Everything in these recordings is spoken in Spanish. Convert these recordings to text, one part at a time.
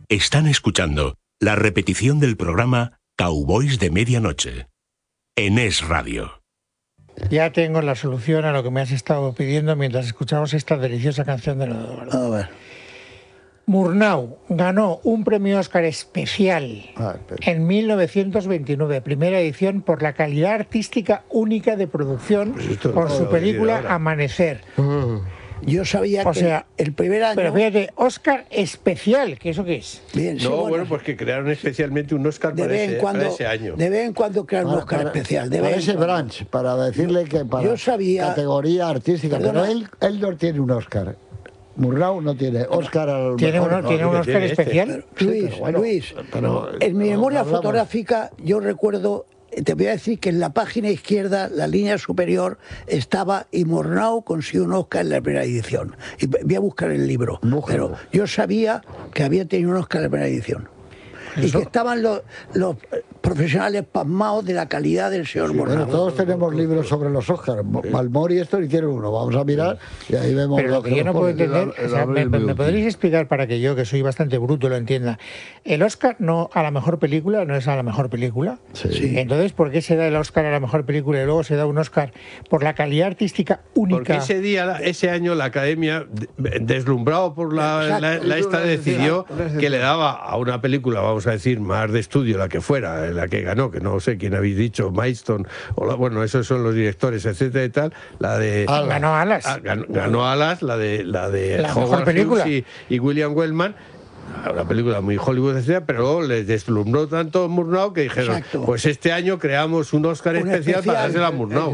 Están escuchando la repetición del programa Cowboys de Medianoche en Es Radio. Ya tengo la solución a lo que me has estado pidiendo mientras escuchamos esta deliciosa canción de Eduardo. A ver. Murnau ganó un premio Oscar especial en 1929, primera edición, por la calidad artística única de producción por su película Amanecer. Yo sabía O sea, el primer año... Pero fíjate, Oscar especial, ¿que eso qué es? Bien, sí, No, bueno, pues que crearon especialmente un Oscar para ese año. De vez en cuando crean un Oscar especial. Para ese branch, para decirle que para Yo sabía, categoría artística. perdona, pero él no tiene un Oscar. Murnau no tiene Oscar al ¿Tiene mejor. un Oscar especial? Luis, en mi memoria fotográfica yo recuerdo... Te voy a decir que en la página izquierda, la línea superior, estaba y Murnau consiguió un Oscar en la primera edición. Y voy a buscar el libro. Pero yo sabía que había tenido un Oscar en la primera edición. Y que estaban los profesionales pasmados de la calidad del señor Murnau. Bueno, todos tenemos libros sobre los Oscars. Malmor y esto hicieron uno. Vamos a mirar y ahí vemos. Pero lo que yo no puedo entender, o sea, ¿me podréis explicar para que yo, que soy bastante bruto, lo entienda? El Oscar no a la mejor película no es a la mejor película. Sí. Entonces, ¿por qué se da el Oscar a la mejor película y luego se da un Oscar por la calidad artística única? Porque ese año la Academia, deslumbrado por la esta, decidió que le daba a una película, vamos a decir, más de estudio, la que fuera, la que ganó, que no sé quién habéis dicho, Milestone, bueno, esos son los directores, etcétera y tal, la de... Ganó Alas. Ganó Alas, la de mejor película. Y William Wellman. Una película muy Hollywood, etcétera, pero les deslumbró tanto Murnau que dijeron, pues este año creamos un Oscar especial para dárselo a Murnau.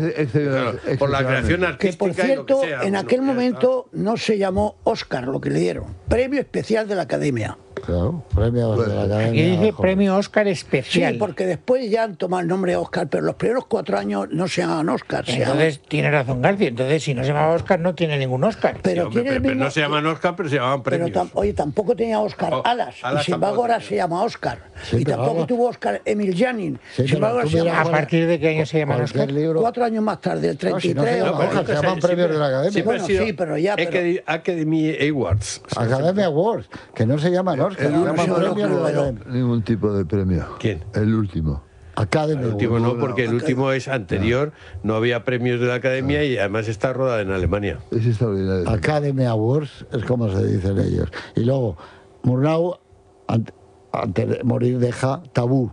Por la creación artística. Que por cierto, y lo que sea, en aquel momento no se llamó Oscar lo que le dieron. Premio especial de la Academia. Claro, premio de la Academia. Aquí dice premio Oscar especial. Sí, porque después ya han tomado el nombre de Oscar, pero los primeros 4 años no se llamaban Oscar. Entonces tiene razón García, entonces si no se llamaba Oscar no tiene ningún Oscar. Pero, pero no se llaman Oscar, pero se llamaban premios. Oye, tampoco tenía Oscar Alas, y sin embargo ahora se llama Oscar. Sí, y tampoco tuvo Oscar Emil Janin. Sí, sin embargo ahora se llama ¿A partir de qué año se llaman Oscar? 4 años más tarde, el 33. Se llaman premios de la Academia. Bueno, sí, pero ya... Academy Awards. Academy Awards, que no se llaman Oscar, se llaman premios de la Academia. Ningún tipo de premio. ¿Quién? El último. Academy El último Awards. no, porque el último es anterior, no había premios de la Academia y además está rodada en Alemania. Es extraordinario. Academy Awards es como se dicen ellos. Y luego, Murnau, antes de morir, deja Tabú.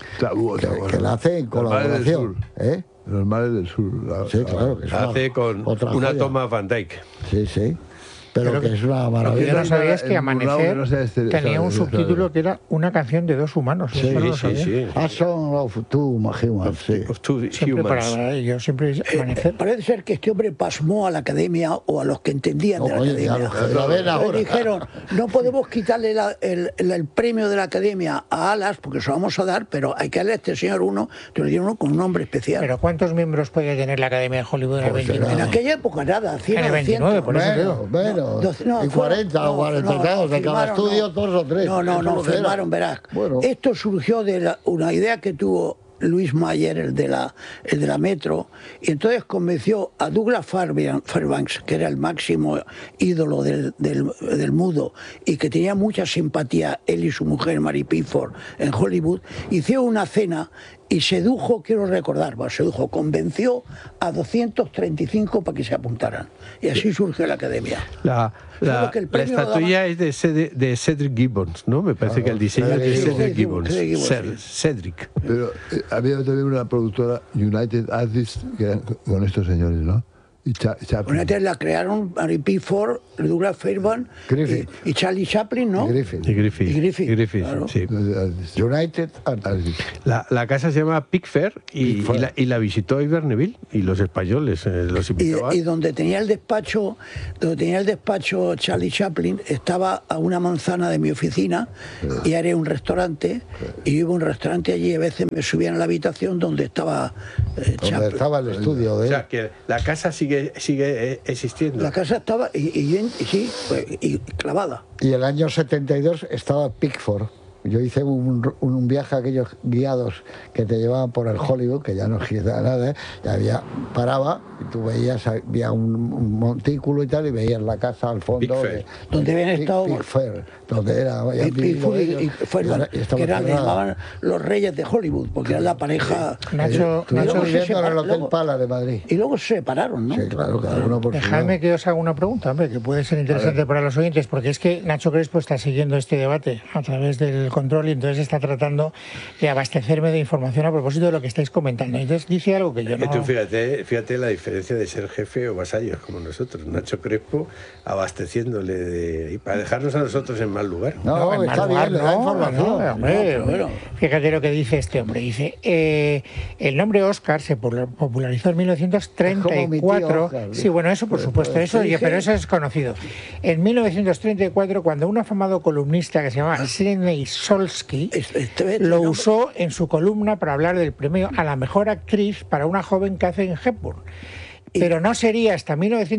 Que la hace en colaboración. Los mares del sur. Sí, claro. Que es Hace con una toma Van Dyke. Sí. Pero que es una Lo que maravilla. yo no sabía es que Amanecer no sé, tenía un subtítulo que era una canción de 2 humanos. Sí, Eso no lo sabía. sí. A Song of Two Humans, sí. Of Two Siempre Humans. yo siempre Amanecer. Parece ser que este hombre pasmó a la Academia o a los que entendían de la Oye, Academia. la ven Le ahora. dijeron, no podemos quitarle el premio de la Academia a Alas porque se lo vamos a dar, pero hay que darle a este señor uno, te lo dieron uno con un nombre especial. Pero ¿cuántos miembros puede tener la Academia de Hollywood en el 29? En aquella época nada, 100 En el 29, por eso digo. Bueno, No, y 40 o 43 de cada estudio, 2 o 3. No, firmaron, verás. Bueno. Esto surgió de una idea que tuvo Luis Mayer, el de la Metro, y entonces convenció a Douglas Fairbanks, que era el máximo ídolo del mudo y que tenía mucha simpatía, él y su mujer Mary Pickford, en Hollywood, hicieron una cena y convenció a 235 para que se apuntaran. Y así surgió la Academia. La estatuilla es de Cedric Gibbons, ¿no? Me parece que el diseño es de Cedric Gibbons. Cedric. Pero había también una productora, United Artists, que eran con estos señores, ¿no? Y Chaplin. La crearon Mary Pickford, Douglas Fairbanks y Charlie Chaplin, ¿no? Griffith, claro. sí. United Artists. La casa se llama Pickfair y la visitó Iber Neville y los españoles los invitaban. Y donde tenía el despacho Charlie Chaplin estaba a una manzana de mi oficina y haré un restaurante y iba a un restaurante allí y a veces me subían a la habitación donde estaba Chaplin. Donde estaba el estudio de él. O sea, que la casa sigue existiendo. La casa estaba y clavada. Y el año 72 estaba Pickford. yo hice un viaje a aquellos guiados que te llevaban por el Hollywood, que ya no queda nada, ya paraba y tú veías, había un montículo y tal, y veías la casa al fondo donde habían estado Big Fair, donde era que le llamaban los reyes de Hollywood, porque era la pareja. Nacho viviendo en el Hotel Pala de Madrid. Y luego se separaron, ¿no? Sí, claro, cada uno por su lado. Dejadme que os haga una pregunta, hombre, que puede ser interesante para los oyentes, porque es que Nacho Crespo está siguiendo este debate a través del control y entonces está tratando de abastecerme de información a propósito de lo que estáis comentando. Entonces dice algo que yo no... Tú fíjate la diferencia de ser jefe o vasallos como nosotros. Nacho Crespo abasteciéndole y para dejarnos a nosotros en mal lugar. No, en está mal lugar, bien, le da información. Hombre. Fíjate lo que dice este hombre. Dice, el nombre Oscar se popularizó en 1934. Oscar, sí, bueno, eso por supuesto, pero eso es conocido. En 1934, cuando un afamado columnista que se llamaba Sidney Solsky lo usó en su columna para hablar del premio a la mejor actriz para una joven Katharine Hepburn. Pero no sería hasta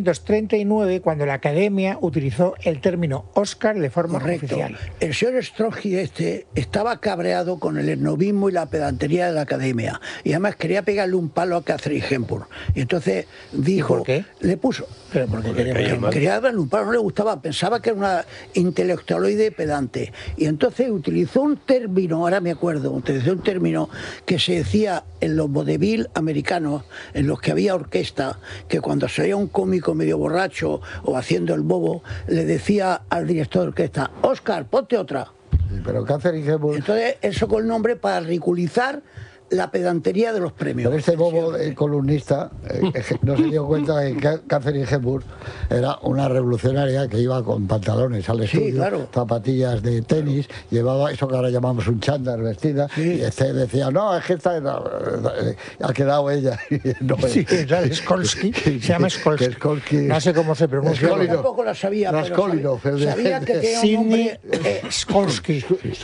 1939 cuando la Academia utilizó el término Oscar de forma oficial. El señor Strozzi estaba cabreado con el esnobismo y la pedantería de la Academia. Y además quería pegarle un palo a Katharine Hepburn. Y entonces dijo... ¿Y por qué? Le puso... ¿Pero por qué quería darle un palo, no le gustaba. Pensaba que era una intelectualoide pedante. Y entonces utilizó un término, ahora me acuerdo, utilizó un término que se decía en los vodevil americanos, en los que había orquesta, que cuando se oía un cómico medio borracho o haciendo el bobo, le decía al director de orquesta, Oscar, ponte otra. Sí, pero Katharine Hepburn... Entonces él sacó el nombre para ridiculizar la pedantería de los premios. Pero este bobo columnista no se dio cuenta de que Katharine Hepburn era una revolucionaria que iba con pantalones al estudio, zapatillas de tenis, llevaba eso que ahora llamamos un chándal vestida, y este decía, no, es que esta ha quedado ella. No, sí, es Skolsky, se llama Skolsky. No sé cómo se pronuncia. Yo tampoco la sabía, pero sabía que tenía un nombre... Skolsky.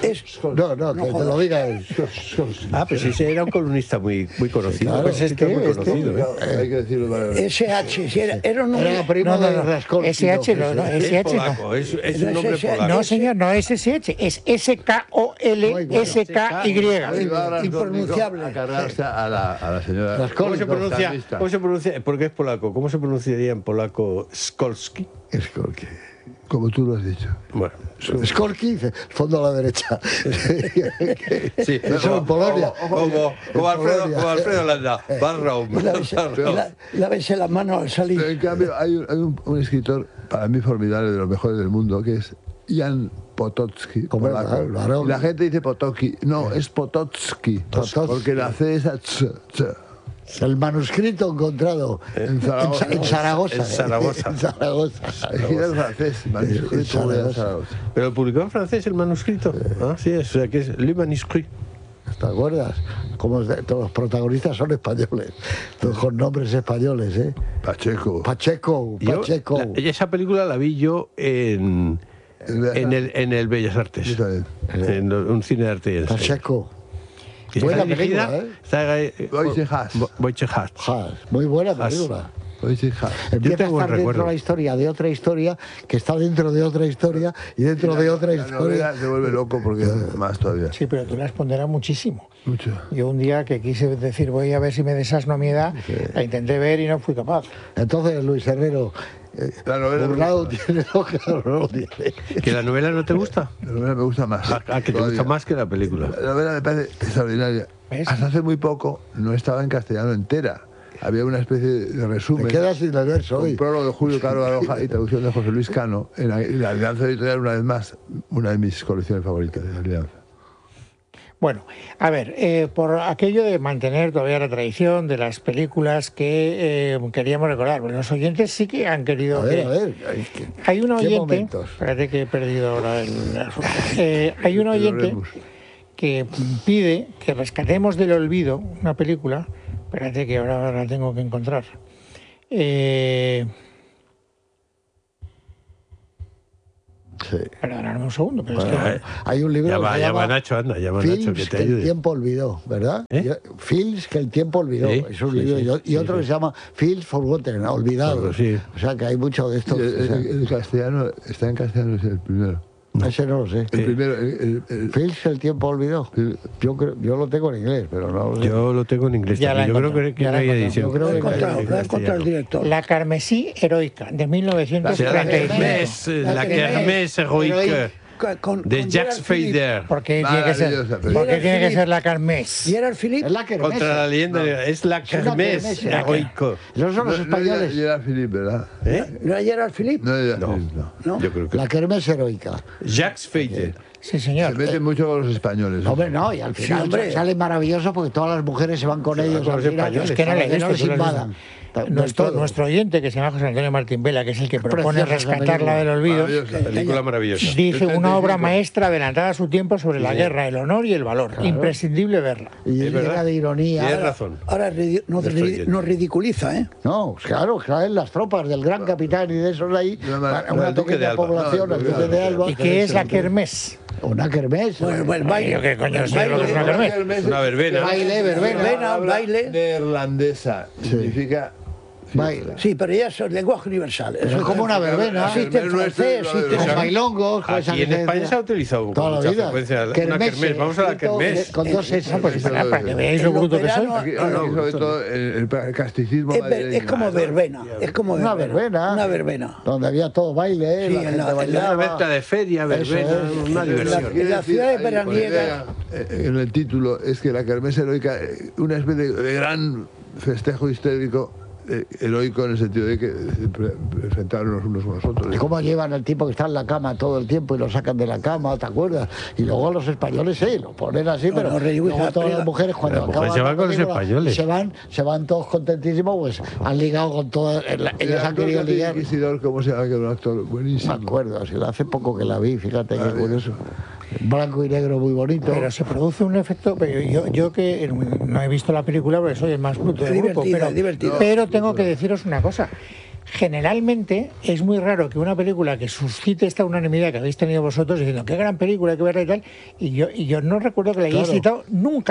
No, que te lo diga él. Pues sí, era un columnista muy conocido. Claro, pues muy conocido. Hay que decirlo para... SH, era un nombre... Era primo de Raskolski. SH no, Es polaco, es un nombre polaco. No, señor, no es SH, es SKOLSKY. Impronunciable. A cargarse a la señora... ¿Cómo se pronuncia? Porque es polaco. ¿Cómo se pronunciaría en polaco Skolsky? Skolsky. Como tú lo has dicho. Bueno. Skolsky, fondo a la derecha. Sí, eso en Polonia. Como Alfredo Landa. Lávese las manos al salir. Pero en cambio, hay un escritor, para mí formidable, de los mejores del mundo, que es Jan Potocki. Claro. Y la gente dice Potocki. No, es Potocki. Porque la C es a ch. El manuscrito encontrado en Zaragoza. En Zaragoza. Era francés, manuscrito de Zaragoza. ¿Pero publicó en francés el manuscrito? Sí, o sea que es Le Manuscrit. ¿Te acuerdas? Como todos los protagonistas son españoles, todos con nombres españoles, ¿eh? Pacheco. Y esa película la vi yo en el Bellas Artes. En un cine de arte. Pacheco. Buena película, ¿eh? Wojciech Haas. Muy buena película. Empieza a estar dentro de la historia de otra historia, que está dentro de otra historia y dentro de otra historia. Se vuelve loco porque más todavía. Sí, pero tú la has ponderado muchísimo. Mucho. Yo un día que quise decir, voy a ver si me desasno a mi edad, la intenté ver y no fui capaz. Entonces, Luis Herrero, la novela Murnau tiene Oscar, no tiene. ¿Que la novela no te gusta? La novela me gusta más. Que te gusta más que la película. La novela me parece extraordinaria. ¿Ves? Hasta hace muy poco no estaba en castellano entera. Había una especie de resumen. Te quedas sin el verso hoy. Un prólogo de Julio Caro Baroja y traducción de José Luis Cano en la Alianza Editorial, una vez más, una de mis colecciones favoritas de la Alianza. Bueno, a ver, por aquello de mantener todavía la tradición de las películas que queríamos recordar, porque los oyentes sí que han querido... A ver, hay un oyente... Momentos? Espérate que he perdido ahora el asunto. Hay un oyente que pide que rescatemos del olvido una película. Espérate que ahora la tengo que encontrar. Sí. Perdóname un segundo, pero Bueno, es que... hay un libro que se llama Nacho, anda, llama Films Nacho que te que ayude. el tiempo olvidó, ¿verdad? Films que el tiempo olvidó, Sí, es un sí, libro. sí, y otro que se llama Films Olvidados. Sí. O sea que hay mucho de esto. El castellano, está en castellano, es el primero. Ese no lo sé. El primero, Fils, el tiempo olvidó. Yo lo tengo en inglés, pero no lo sé. Yo lo tengo en inglés también. Yo creo que no hay edición. Lo he encontrado el director. La Carmesí heroica, de 1935. La Kermés heroique. De Jacques Fader. ¿Por qué tiene que ser la Carmés? Gerard Philippe. Es la Kermés. Contra la leyenda, es la Kermés heroico. Esos son los españoles. No era Philippe, ¿verdad? ¿No era Gerard Philippe? No era Philippe, no. Yo creo que La Kermés heroica. Jacques Fader. Sí, señor. Se meten mucho con los españoles. Hombre, no, y al final sale maravilloso porque todas las mujeres se van con ellos. con los españoles. Es que no le he que no visto, les tú lo has invadan. Nuestro oyente, que se llama José Antonio Martín Vela, que es el que propone Preciosa rescatarla del olvido, Película maravillosa. dice una obra maestra adelantada a su tiempo sobre la guerra, el honor y el valor. Imprescindible verla. Y Es verdad. llena de ironía. Tienes razón. Ahora nos ridiculiza, ¿eh? No, claro, caen las tropas del gran capitán y de esos de ahí, una el Duque de pequeña Alba. población, el Duque de Alba. ¿Y qué es la Kermés? Una kermés. Bueno, el baile. ¿Qué coño sé lo que es una kermés? Una verbena. Baile, verbena. Baile. Neerlandesa. Significa... Baile. Sí, pero ya es el lenguaje universal. Pero es como una verbena. Existe en francés, existe Con en... bailongos, con esa Aquí en licencia. España se ha utilizado con Toda la mucha vida. frecuencia una Kermés, kermés. Vamos a la escrito kermés. con dos S. Pues para que veáis lo bruto que soy. Aquí, sobre todo el casticismo Es como verbena. Es como Una verbena. Una verbena. Donde había todo baile, Sí, la en gente la- en bailaba. Una venta de feria, verbena, es. una diversión. En las ciudades veraniegas. En el título es que la kermés heroica, una especie de gran festejo histórico, heroico en el sentido de que enfrentaron los unos con los otros. ¿Y cómo llevan al tipo que está en la cama todo el tiempo y lo sacan de la cama, ¿te acuerdas? Y luego los españoles sí, lo ponen así, pero no, luego todas las mujeres cuando Las mujeres acaban se van la con los película, españoles. se van todos contentísimos, pues han ligado con todas, El ellas han actor querido que hace ligar. Inquisidor, ¿cómo se llama? Que era un actor No buenísimo. me acuerdo, si hace poco que la vi, fíjate qué curioso. Blanco y negro muy bonito. Pero se produce un efecto. Pero yo que no he visto la película porque soy el más bruto del grupo. Divertido. Pero tengo que deciros una cosa. Generalmente es muy raro que una película que suscite esta unanimidad que habéis tenido vosotros diciendo qué gran película, hay que verla y tal, y yo no recuerdo que la hayáis citado nunca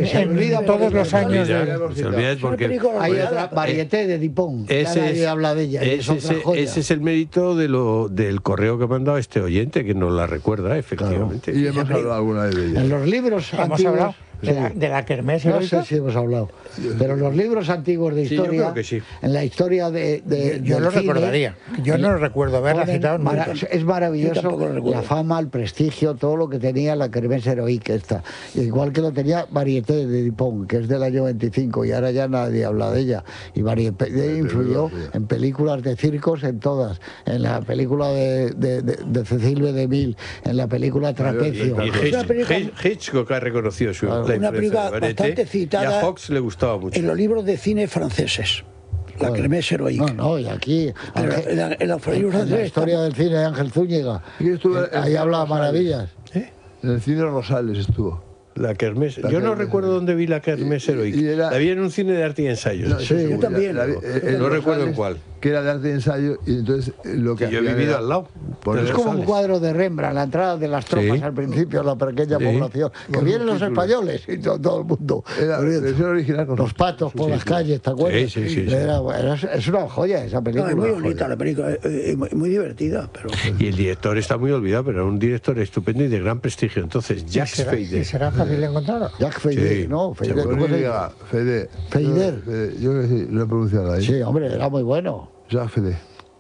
en todos los años. Se olvida porque Hay otra varieté de Dupont, nadie habla de ella. Ese es el mérito del correo que ha mandado este oyente, que nos la recuerda, efectivamente. Y hemos hablado alguna vez de ella. En los libros Hemos antiguos, hablado sí. de la Kermés No heroica. sé si hemos hablado, pero en los libros antiguos de Sí, yo historia, creo que sí. en la historia Yo del lo cine, recordaría. Yo no recuerdo haberla ponen citado nunca. es Yo maravilloso tampoco lo recuerdo. la fama, el prestigio, todo lo que tenía la Kermés heroica esta. Igual que lo tenía Varieté de Dupont, que es del año 25, y ahora ya nadie habla de ella. Y Varieté influyó en películas de circos, en todas. En la película de Cecil B. DeMille, en la película Trapecio. Y Hitchcock ha reconocido la Una película influencia de bastante Varieté, citada y a Fox le gustaba mucho. en los libros de cine franceses. La Kermés heroica. No, y aquí, Pero Ángel- en los libros en la franceses historia del cine de Ángel Zúñiga, Aquí estuvo ahí habla Rosales. maravillas. En el cine Rosales estuvo. La Kermés. La Yo no Kermés recuerdo dónde vi la Kermés y heroica. era- La vi en un cine de arte y ensayo. No, Sí, yo seguro, también. No recuerdo en cuál. Que era de arte y ensayo, y entonces lo que Que yo he hacían vivido era- al lado. Por de Es eso- como un Rosales. cuadro de Rembrandt, la entrada de las tropas Sí. al principio, la pequeña Sí. población, que Con vienen los subtítulos. españoles y todo el mundo. Era versión original con Los patos por las calles, ¿te acuerdas? Sí. Es una joya esa No, película. es muy bonita la película, muy divertida, pero... Y el director está muy olvidado, pero era un director estupendo y de gran prestigio. Entonces, Jacques ¿Y Fader. será fácil de encontrarlo? Jack Feider, Sí. ¿no? Feider, Con ¿cómo se Y, llama? Fede. Feider. Yo creo que sí, lo he pronunciado ahí. Sí, hombre, era muy bueno. Jacques Fede.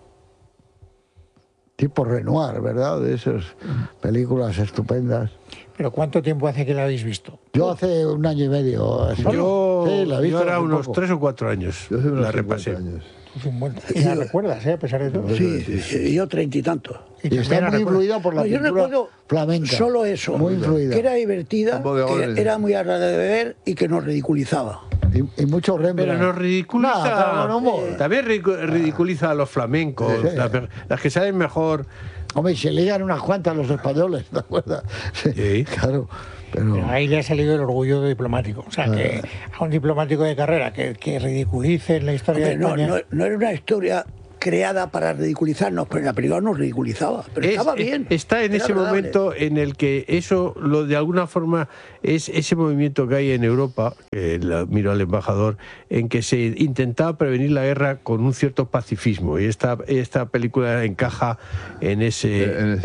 Tipo Renoir, ¿verdad? De esas películas estupendas. ¿Pero cuánto tiempo hace que la habéis visto? Yo hace un año y medio. así. Yo, Sí, la he visto ahora hace unos poco. 3 o 4 años Yo hace unos la 50 repasé. años. Es un buen... Y la recuerdas, a pesar de todo. Sí, yo 30 y tanto. Y también está la muy recuerdas. influida por la No, yo pintura recuerdo flamenca. solo eso, Muy influida. que era divertida, Con bodegones. que era muy agradable de ver y que nos ridiculizaba. Y mucho Rembrandt. Pero nos ridiculiza. No, pero con humor. También ridiculiza a los flamencos, Sí. las que saben mejor. Hombre, y se ligan unas cuantas los españoles, ¿te acuerdas? Sí. Claro. Pero Pero ahí le ha salido el orgullo de diplomático. O sea, que a un diplomático de carrera que ridiculice en la historia Hombre, de España... no era una historia creada para ridiculizarnos, pero en la película nos ridiculizaba, pero estaba bien. Está en ese momento en el que eso, de alguna forma, es ese movimiento que hay en Europa, miro al embajador, en que se intentaba prevenir la guerra con un cierto pacifismo, y esta película encaja en ese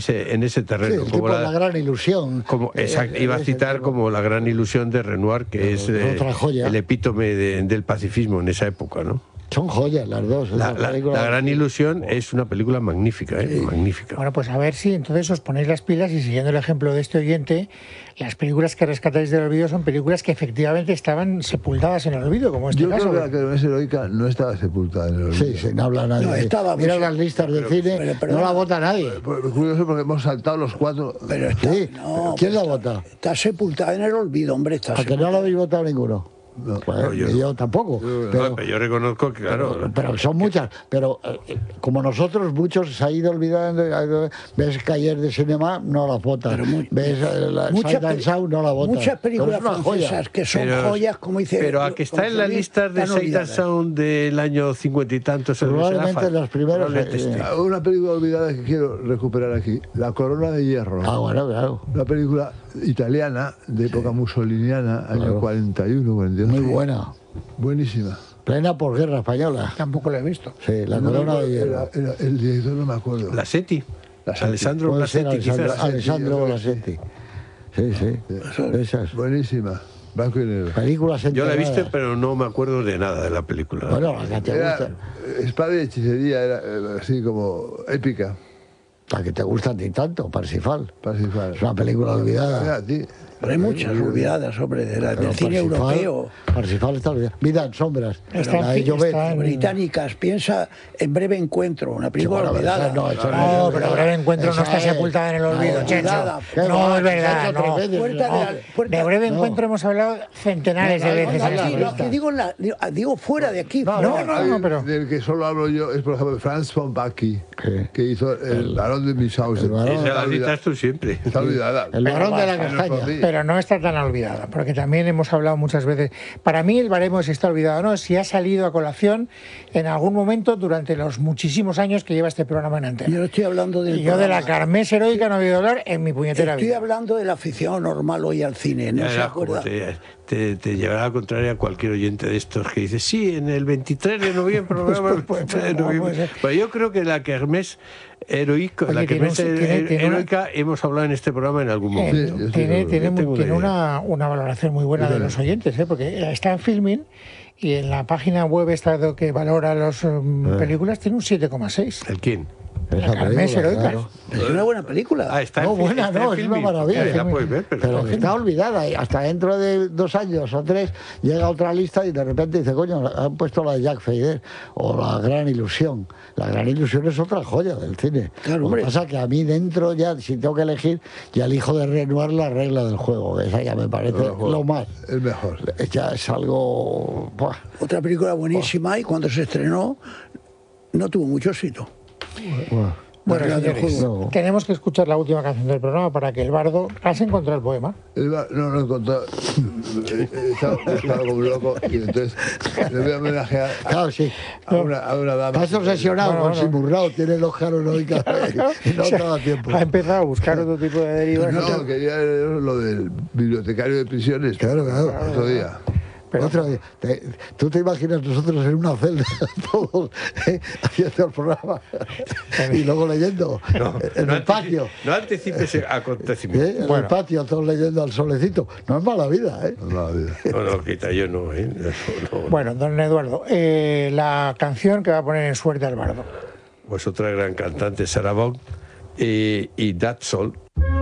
terreno. Sí, como la gran ilusión. Iba a citar como La gran ilusión de Renoir, que es el epítome del pacifismo en esa época, ¿no? Son joyas las dos. La gran ilusión es una película magnífica, magnífica. Bueno, pues a ver si entonces os ponéis las pilas y, siguiendo el ejemplo de este oyente, las películas que rescatáis del olvido son películas que efectivamente estaban sepultadas en el olvido, como este caso. Yo creo que la Kermés Heroica no estaba sepultada en el olvido. Sí, no habla nadie. No, estaba, mira las listas de cine, no la vota nadie. Curioso, porque hemos saltado los 4. Pero ¿Quién la vota? Está sepultada en el olvido, hombre. ¿A que no la habéis votado ninguno? No, pues, yo tampoco. Pero yo reconozco que, claro. Pero son muchas. Pero como nosotros, muchos se ha ido olvidando. Ves que ayer de cinema no la votan. Ves la Sight and Sound no la votan. Muchas películas francesas que son joyas, como dice. Pero a que está en la lista de Sight and Sound del año 50 y tantos. Probablemente las primeras. Una película olvidada que quiero recuperar aquí: La Corona de Hierro. Bueno, claro. Una película italiana de época mussoliniana, año 41, 42. Muy buena. Buenísima. Plena posguerra española. Tampoco la he visto. Sí, La Corona de Hierro. El director no me acuerdo. Lassetti. Alessandro Lassetti, quizás. Alessandro Lassetti. Sí. Esas. Buenísima. Blanco y negro. Películas Yo la he visto, pero no me acuerdo de nada de la película. Bueno, la que te gusta. Espada y hechicería, era así como épica. La que te gusta a ti tanto, Parsifal. Es una película olvidada. Pero hay muchas olvidadas, hombre, del cine europeo. Parsifal está olvidada. Vida en sombras. Están británicas. Piensa en Breve Encuentro, una película olvidada. No, pero Breve Encuentro no está sepultada en el olvido, Checho. No, es verdad, no. De Breve Encuentro hemos hablado centenares de veces. Digo fuera de aquí. No, pero... Del que solo hablo yo es, por ejemplo, Franz von Bacchi, que hizo El Barón de Münchhausen. Esa la citas tú siempre. Está olvidada. El Barón de la Castaña. Pero no está tan olvidada, porque también hemos hablado muchas veces. Para mí el baremo si está olvidado o no, si ha salido a colación en algún momento durante los muchísimos años que lleva este programa en antena. Yo estoy hablando del yo de la Kermés Heroica no he oído hablar en mi puñetera vida. Estoy hablando del aficionado normal hoy al cine, ¿no se acuerda? Te llevará a la contraria a cualquier oyente de estos que dice, sí, en el 23 de noviembre, programa el 23 de noviembre. Pues yo creo que la Kermés Heroica, Heroica hemos hablado en este programa en algún momento. Tiene una valoración muy buena de los oyentes, porque está en Filmin y en la página web esta que valora las películas tiene un 7,6. ¿El quién? La Kermés Heroica. Claro. Es una buena película. Es una maravilla. La puedes ver, pero está olvidada. Y hasta dentro de 2 años o 3 llega otra lista y de repente dice, coño, han puesto la de Jack Fader o La Gran Ilusión. La Gran Ilusión es otra joya del cine. Claro, lo que pasa es que a mí dentro ya, si tengo que elegir, ya elijo de Renoir La regla del juego. Esa ya me parece lo más. El mejor. Ya es algo... Buah. Otra película buenísima y cuando se estrenó no tuvo mucho éxito. Bueno, señores, tenemos que escuchar la última canción del programa para que el bardo... ¿Has encontrado el poema? No lo he encontrado. He estado como un loco y entonces le voy a homenajear a una dama. Estás obsesionado con Simurnau, tiene los jaros y no te da tiempo. Ha empezado a buscar otro tipo de derivas. No, quería leer lo del bibliotecario de prisiones. Claro. Otro día. Pero otro día, tú te imaginas nosotros en una celda, todos haciendo el programa y luego leyendo en el patio. No anticipes ese acontecimiento. En el patio, todos leyendo al solecito. No es mala vida, ¿eh? No es mala vida. No, quita, yo no, ¿eh? No. Bueno, don Eduardo, la canción que va a poner en suerte al bardo. Pues otra gran cantante, Sarah Vaughan, y That's All.